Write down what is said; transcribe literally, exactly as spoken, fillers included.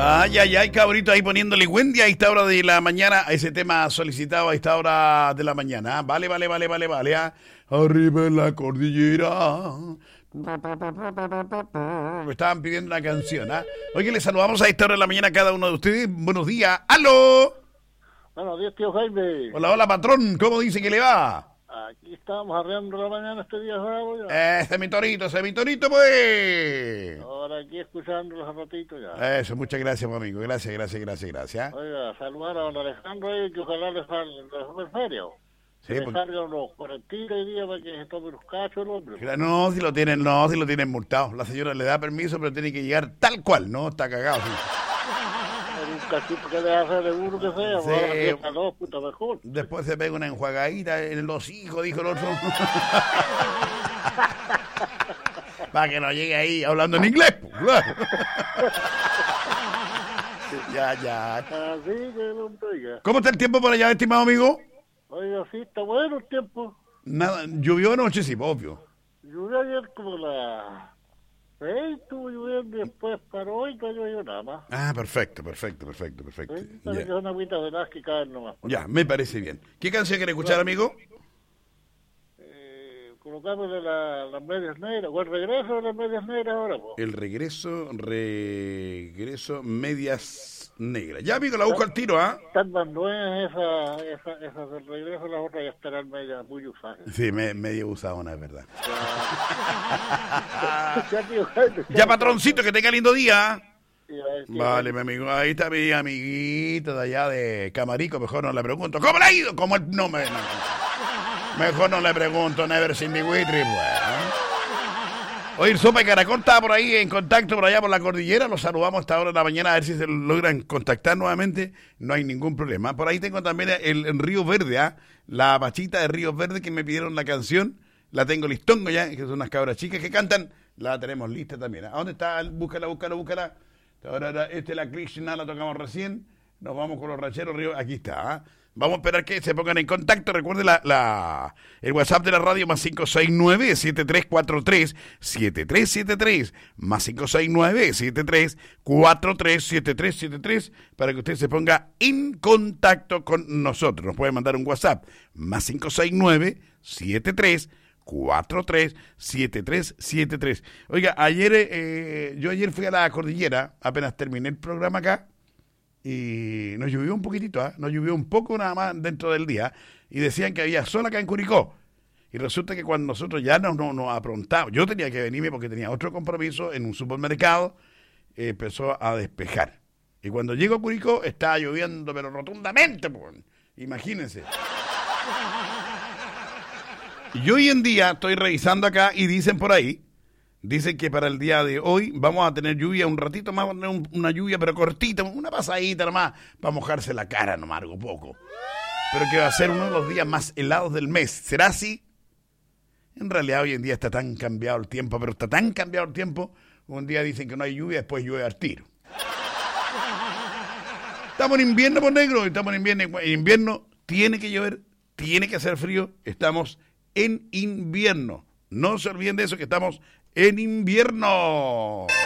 Ay, ay, ay, cabrito, ahí poniéndole Wendy a esta hora de la mañana, a ese tema solicitado a esta hora de la mañana. Vale, vale, vale, vale, vale. ¿Ah? Arriba en la cordillera. Me estaban pidiendo una canción, ¿ah? Oye, les saludamos a esta hora de la mañana a cada uno de ustedes. Buenos días. ¡Aló! Buenos días, tío Jaime. Hola, hola, patrón. ¿Cómo dice que le va? Aquí estábamos arreando la mañana este día sábado ya. Ese mi torito, ese mi torito, pues. Ahora aquí escuchándolos un ratito ya. Eso, muchas gracias, mi amigo. Gracias, gracias, gracias, gracias. Oiga, saludar a don Alejandro ahí, que ojalá les salga en serio. Sí, le porque... salgan los cuarenta hoy día para que se tome los cachos el hombre. No, si lo tienen, no, si lo tienen multado. La señora le da permiso, pero tiene que llegar tal cual, ¿no? Está cagado. Sí. Un cachito que le hace de uno que sea, Sí. ahora fiesta dos, puta mejor. Después se pega una enjuagadita en los hijos, dijo el otro. Para que no llegue ahí hablando en inglés. Claro. Ya, ya. Así que no oiga. ¿Cómo está el tiempo por allá, estimado amigo? Oiga, sí, está bueno el tiempo. Nada, llovió anoche, sí, obvio. Llovió ayer como la... seis, estuvo lloviendo y después paró hoy no llovió nada más. Ah, perfecto, perfecto, perfecto, perfecto. Sí, parece Ya. que es una agüita de las que caen nomás. Ya, me parece bien. ¿Qué canción quiere escuchar, amigo? Eh, colocámosle la, las medias negras, o el regreso de las medias negras ahora, po. El regreso, regreso, medias negras. Ya, amigo, la busco al tiro, ¿ah? Están más nuevas esas, esas, esas del regreso, las otras ya estarán medias muy usadas. Sí, me, medio usadona, es verdad. Ya, tío, Jaime, Ya, patroncito, que tenga lindo día. Sí, a ver, tío, Vale, Jaime. mi amigo. Ahí está mi amiguito de allá de Camarico. Mejor no le pregunto. ¿Cómo le ha ido? ¿Cómo el... No me... no. Mejor no le pregunto. Never sin mi Witri. Bueno. Oye, Sopa y Caracol estaba por ahí en contacto por allá por la cordillera. Los saludamos hasta ahora de la mañana a ver si se logran contactar nuevamente. No hay ningún problema. Por ahí tengo también el, el Río Verde, ¿ah? La bachita de Río Verde que me pidieron la canción. La tengo listongo ya, que son unas cabras chicas que cantan. La tenemos lista también. ¿A dónde está? Búscala, búscala, búscala. Ahora, esta es la Krishna, la tocamos recién. Nos vamos con los rancheros Río. Aquí está, ¿ah? Vamos a esperar que se pongan en contacto. Recuerde la, la, el WhatsApp de la radio más cinco seis nueve, siete tres cuatro tres, siete tres siete tres. Más cinco seis nueve, siete tres cuatro tres, siete tres siete tres para que usted se ponga en contacto con nosotros. Nos puede mandar un WhatsApp. Más cinco seis nueve, siete tres cuatro tres, siete tres siete tres. Oiga, ayer, eh, yo ayer fui a la cordillera, apenas terminé el programa acá. Y nos llovió un poquitito, ¿eh? Nos llovió un poco nada más dentro del día. Y decían que había sol acá en Curicó. Y resulta que cuando nosotros ya nos, nos, nos aprontamos, yo tenía que venirme porque tenía otro compromiso en un supermercado, eh, empezó a despejar. Y cuando llego a Curicó, estaba lloviendo, pero rotundamente, pues. Imagínense. Y hoy en día estoy revisando acá y dicen por ahí, dicen que para el día de hoy vamos a tener lluvia un ratito más, vamos a tener un, una lluvia pero cortita, una pasadita nomás, para mojarse la cara nomás, algo poco. Pero que va a ser uno de los días más helados del mes. ¿Será así? En realidad hoy en día está tan cambiado el tiempo, pero está tan cambiado el tiempo, un día dicen que no hay lluvia, después llueve al tiro. Estamos en invierno, por negro, estamos en invierno, en invierno tiene que llover, tiene que hacer frío, estamos en invierno. No se olviden de eso, que estamos en invierno.